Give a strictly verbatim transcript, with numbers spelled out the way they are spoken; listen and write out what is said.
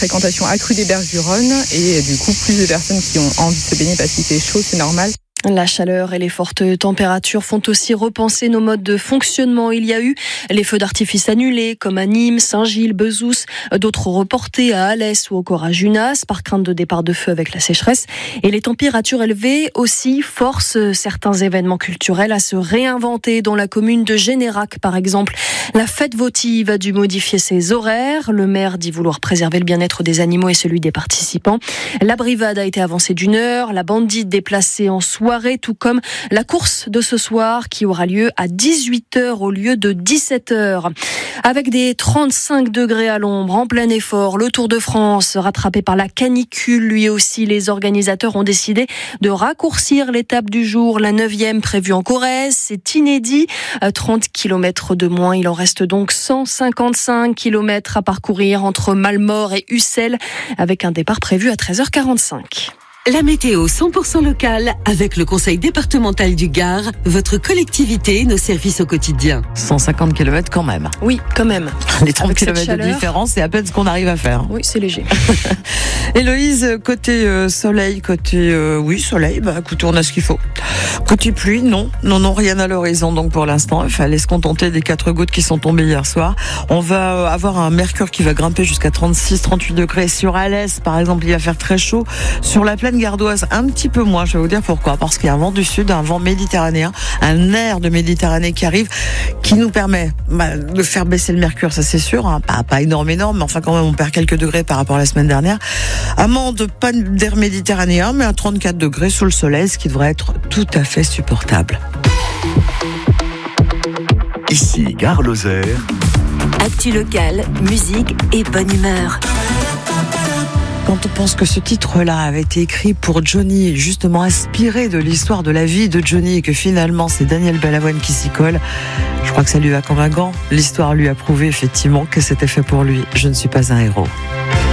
Fréquentation accrue des berges du Rhône et du coup plus de personnes qui ont envie de se baigner parce qu'il fait chaud, c'est normal. La chaleur et les fortes températures font aussi repenser nos modes de fonctionnement. Il y a eu les feux d'artifice annulés, comme à Nîmes, Saint-Gilles, Bezous, d'autres reportés à Alès ou encore à Junas, par crainte de départ de feu avec la sécheresse. Et les températures élevées aussi forcent certains événements culturels à se réinventer. Dans la commune de Générac, par exemple, la fête votive a dû modifier ses horaires. Le maire dit vouloir préserver le bien-être des animaux et celui des participants. La brivade a été avancée d'une heure, la bandite déplacée en soirée, tout comme la course de ce soir qui aura lieu à dix-huit heures au lieu de dix-sept heures. Avec des trente-cinq degrés à l'ombre, en plein effort, le Tour de France rattrapé par la canicule, lui aussi, les organisateurs ont décidé de raccourcir l'étape du jour, la neuvième prévue en Corrèze. C'est inédit, trente kilomètres de moins. Il en reste donc cent cinquante-cinq kilomètres à parcourir entre Malmort et Ussel, avec un départ prévu à treize heures quarante-cinq. La météo cent pour cent locale avec le Conseil départemental du Gard, votre collectivité, nos services au quotidien. cent cinquante kilomètres quand même. Oui, quand même. Les trente kilomètres de différence, c'est à peine ce qu'on arrive à faire. Oui, c'est léger. Héloïse, côté euh, soleil, côté euh, oui soleil, bah écoutez, on a ce qu'il faut. Côté pluie, non, non, non, rien à l'horizon. Donc pour l'instant, il fallait se contenter des quatre gouttes qui sont tombées hier soir. On va avoir un mercure qui va grimper jusqu'à trente-six, trente-huit degrés sur Alès, par exemple. Il va faire très chaud sur la plaine gardoise, un petit peu moins. Je vais vous dire pourquoi. Parce qu'il y a un vent du sud, un vent méditerranéen, un air de Méditerranée qui arrive, qui nous permet bah, de faire baisser le mercure, ça c'est sûr. Hein. Pas, pas énorme, énorme, mais enfin quand même on perd quelques degrés par rapport à la semaine dernière. Amende, pas d'air méditerranéen, mais à trente-quatre degrés sous le soleil, ce qui devrait être tout à fait supportable. Ici, Gare Lozère. Actu locale, musique et bonne humeur. Quand on pense que ce titre-là avait été écrit pour Johnny, justement inspiré de l'histoire de la vie de Johnny, et que finalement c'est Daniel Balavoine qui s'y colle, je crois que ça lui va comme un gant. L'histoire lui a prouvé effectivement que c'était fait pour lui. Je ne suis pas un héros.